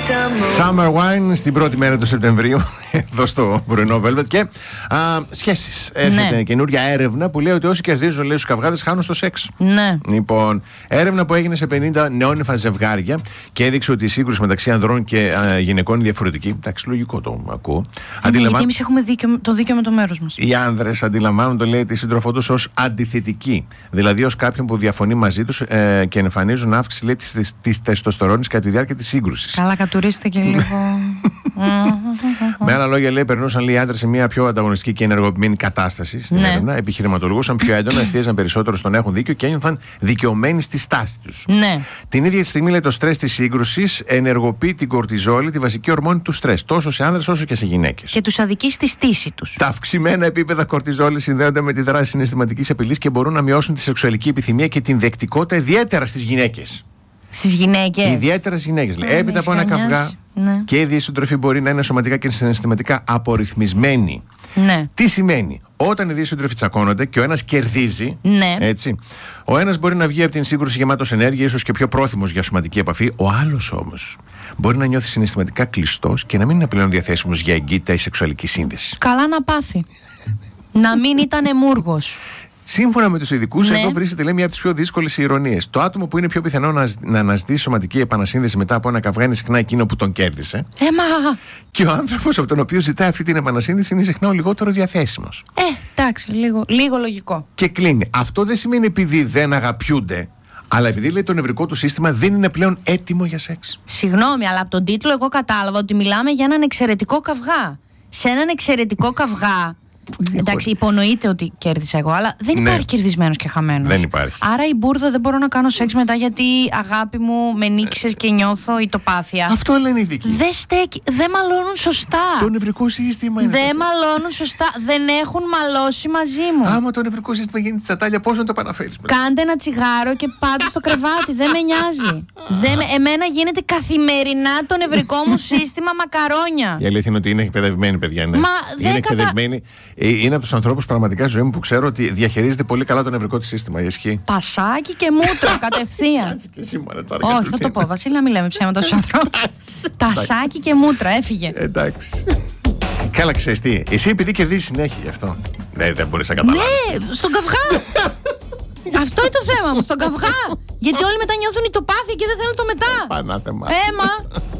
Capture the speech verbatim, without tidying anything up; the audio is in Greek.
Summer Wine στην πρώτη μέρα του Σεπτεμβρίου, εδώ στο πρωινό Velvet. Και σχέσεις. Έρχεται ναι. καινούρια έρευνα που λέει ότι όσοι κερδίζουν, λέει, στους καυγάδες χάνουν στο σεξ. Ναι. Λοιπόν, έρευνα που έγινε σε πενήντα νεόνυφα ζευγάρια και έδειξε ότι η σύγκρουση μεταξύ ανδρών και α, γυναικών είναι διαφορετική. Εντάξει, λογικό το ακούω. Αντιλαμβάν... Γιατί εμείς έχουμε δίκιο, το δίκιο με το μέρος μας. Οι άνδρες αντιλαμβάνονται, λέει, τη σύντροφό τους ως αντιθετική. Δηλαδή ως κάποιον που διαφωνεί μαζί τους ε, και εμφανίζουν αύξηση, λέει, της, της τεστοστερόνης κατά τη διάρκεια της σύγκρουσης. Καλά, κατουρίστε και λίγο. Με άλλα λόγια, λέει, περνούσαν, λέει, οι άντρες σε μια πιο ανταγωνιστική και ενεργοποιημένη κατάσταση στην ναι. έρευνα. Επιχειρηματολογούσαν πιο έντονα, εστίαζαν περισσότερο στο να έχουν δίκιο και ένιωθαν δικαιωμένοι στη στάση τους. Ναι. Την ίδια στιγμή, λέει, το στρες της σύγκρουσης ενεργοποιεί την κορτιζόλη, τη βασική ορμόνη του στρες, τόσο σε άνδρες όσο και σε γυναίκες. Και τους αδικεί στη στήση τους. Τα αυξημένα επίπεδα κορτιζόλη συνδέονται με τη δράση συναισθηματικής απειλής και μπορούν να μειώσουν τη σεξουαλική επιθυμία και την δεκτικότητα, ιδιαίτερα στις γυναίκες. Στις γυναίκες. Ιδιαίτερα στις γυναίκες. Oh, έπειτα από ένα καυγά, ναι. και η σύντροφοι μπορεί να είναι σωματικά και συναισθηματικά απορριθμισμένοι. Ναι. Τι σημαίνει? Όταν οι δύο σύντροφοι τσακώνονται και ο ένας κερδίζει, ναι. έτσι, ο ένας μπορεί να βγει από την σύγκρουση γεμάτος ενέργεια, ίσως και πιο πρόθυμος για σωματική επαφή. Ο άλλος όμως μπορεί να νιώθει συναισθηματικά κλειστός και να μην είναι πλέον διαθέσιμος για εγκύτητα ή σεξουαλική σύνδεση. Καλά να πάθει. Να μην ήταν μούργος. Σύμφωνα με τους ειδικούς, ναι. εδώ βρίσκεται, λέει, μια από τις πιο δύσκολες ηρωνίες. Το άτομο που είναι πιο πιθανό να, να αναζητήσει σωματική επανασύνδεση μετά από ένα καυγά είναι συχνά εκείνο που τον κέρδισε. Έμα. Και ο άνθρωπος από τον οποίο ζητάει αυτή την επανασύνδεση είναι συχνά ο λιγότερο διαθέσιμος. Ε, εντάξει, λίγο, λίγο λογικό. Και κλείνει. Αυτό δεν σημαίνει επειδή δεν αγαπιούνται, αλλά επειδή, λέει, το νευρικό του σύστημα δεν είναι πλέον έτοιμο για σεξ. Συγγνώμη, αλλά από τον τίτλο εγώ κατάλαβα ότι μιλάμε για έναν εξαιρετικό καυγά. Σε έναν εξαιρετικό καυγά. Εντάξει, υπονοείται ότι κέρδισα εγώ, αλλά δεν υπάρχει ναι. κερδισμένος και χαμένος. Δεν υπάρχει. Άρα η μπουρδα δεν μπορώ να κάνω σεξ μετά γιατί αγάπη μου με νίξες και νιώθω ητοπάθεια. Αυτό λένε οι ειδικοί. Δεν στέκει, δεν μαλώνουν σωστά. Το νευρικό σύστημα είναι. Δεν μαλώνουν σωστά, δεν έχουν μαλώσει μαζί μου. Άμα το νευρικό σύστημα γίνει τσατάλια, πώς να το επαναφέρεις? Κάντε ένα τσιγάρο και πάτε στο κρεβάτι, δεν με νοιάζει. δεν με... Εμένα γίνεται καθημερινά το νευρικό μου σύστημα μακαρόνια. Η αλήθεια είναι ότι είναι εκπαιδευμένη, παιδιά. Ναι. Μα είναι δεν εκπαιδευμένη. Κατα... Είναι από τους ανθρώπους πραγματικά ζωή μου που ξέρω ότι διαχειρίζεται πολύ καλά το νευρικό της σύστημα. Ισχύει. Τασάκι και μούτρο κατευθείαν. Όχι, θα το πω. Βασίλη, να μην λέμε ψέματα στους ανθρώπους. Τασάκι και μούτρα, έφυγε. Εντάξει. Καλά, ξέρεις τι. Εσύ επειδή κερδίζεις συνέχεια γι' αυτό. Ναι, δεν μπορείς να καταλάβεις. Ναι, στον καυγά. Αυτό είναι το θέμα μου, στον καυγά. Γιατί όλοι μετά νιώθουν ητοπάθεια και δεν θέλουν το μετά. Πανάθεμα. Έμα.